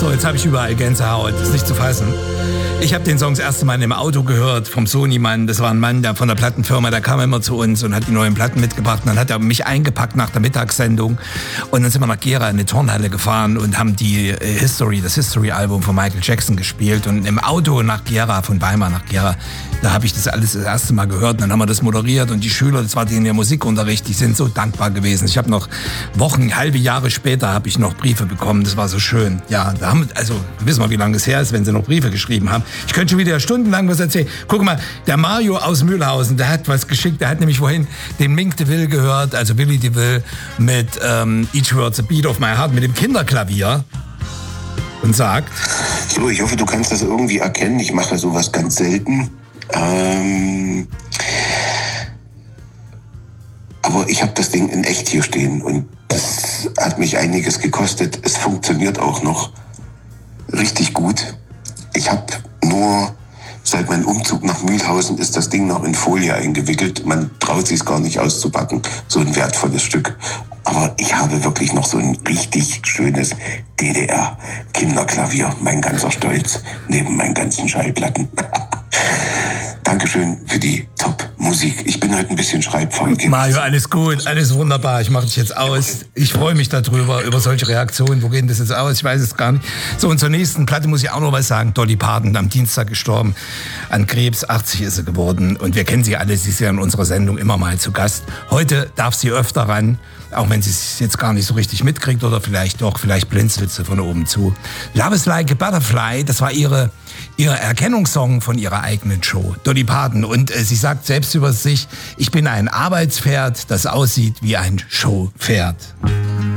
So, jetzt habe ich überall Gänsehaut. Das ist nicht zu fassen. Ich habe den Song das erste Mal im Auto gehört vom Sony-Mann. Das war ein Mann, der von der Plattenfirma, der kam immer zu uns und hat die neuen Platten mitgebracht. Und dann hat er mich eingepackt nach der Mittagssendung. Und dann sind wir nach Gera in eine Turnhalle gefahren und haben das History-Album von Michael Jackson gespielt. Und im Auto nach Gera, von Weimar nach Gera, da habe ich das alles das erste Mal gehört. Und dann haben wir das moderiert. Und die Schüler, das war denen der Musikunterricht, die sind so dankbar gewesen. Ich habe noch halbe Jahre später habe ich noch Briefe bekommen. Das war so schön. Ja, wissen wir, wie lange es her ist, wenn sie noch Briefe geschrieben haben. Ich könnte schon wieder stundenlang was erzählen. Guck mal, der Mario aus Mühlhausen, der hat was geschickt. Der hat nämlich vorhin den Mink DeVille gehört, also Willy DeVille mit Each Word's a Beat of My Heart, mit dem Kinderklavier. Und sagt... So, ich hoffe, du kannst das irgendwie erkennen. Ich mache sowas ganz selten. Aber ich habe das Ding in echt hier stehen und das hat mich einiges gekostet. Es funktioniert auch noch richtig gut. Ich habe nur, seit meinem Umzug nach Mühlhausen ist das Ding noch in Folie eingewickelt. Man traut sich es gar nicht auszupacken, so ein wertvolles Stück. Aber ich habe wirklich noch so ein richtig schönes DDR-Kinderklavier. Mein ganzer Stolz neben meinen ganzen Schallplatten. Dankeschön für die Top-Musik. Ich bin heute ein bisschen schreibfaul. Mario, alles gut, alles wunderbar. Ich mache dich jetzt aus. Ich freue mich darüber, über solche Reaktionen. Wo geht denn das jetzt aus? Ich weiß es gar nicht. So, und zur nächsten Platte muss ich auch noch was sagen. Dolly Parton, am Dienstag gestorben. An Krebs, 80 ist sie geworden. Und wir kennen sie alle. Sie ist ja in unserer Sendung immer mal zu Gast. Heute darf sie öfter ran. Auch wenn sie es jetzt gar nicht so richtig mitkriegt oder vielleicht doch, vielleicht blinzelt sie von oben zu. Love is Like a Butterfly, das war ihre Erkennungssong von ihrer eigenen Show, Dolly Parton. Und sie sagt selbst über sich, ich bin ein Arbeitspferd, das aussieht wie ein Showpferd.